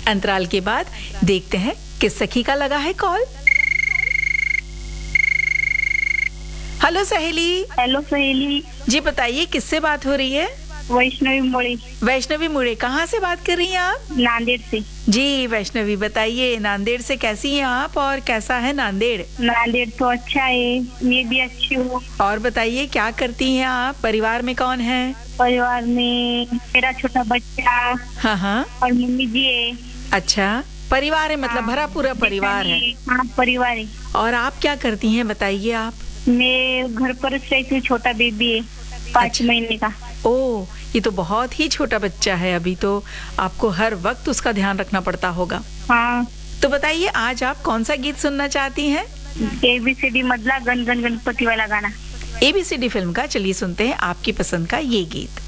अंतराल के बाद देखते हैं किस सखी का लगा है कॉल। हेलो सहेली। हेलो सहेली जी बताइए किससे बात हो रही है? वैष्णवी मोड़ी। वैष्णवी मुड़े, कहाँ से बात कर रही हैं आप? नांदेड़ से। जी वैष्णवी बताइए, नांदेड़ से कैसी हैं आप और कैसा है नांदेड़? नांदेड़ तो अच्छा है, मैं भी अच्छी हूँ। और बताइए क्या करती हैं आप? परिवार में कौन है? परिवार में मेरा छोटा बच्चा हाँ हाँ। और मम्मी जी है। अच्छा, परिवार है मतलब भरा पूरा परिवार है। हाँ परिवार है। और आप क्या करती हैं बताइए आप? मैं घर पर रहती हूँ, छोटा बेबी है 5 महीने का। ओ, ये तो बहुत ही छोटा बच्चा है, अभी तो आपको हर वक्त उसका ध्यान रखना पड़ता होगा। हाँ। तो बताइए आज आप कौन सा गीत सुनना चाहती हैं? ABCD मदला गण गण गणपति वाला गाना। ABCD फिल्म का, चलिए सुनते हैं आपकी पसंद का ये गीत।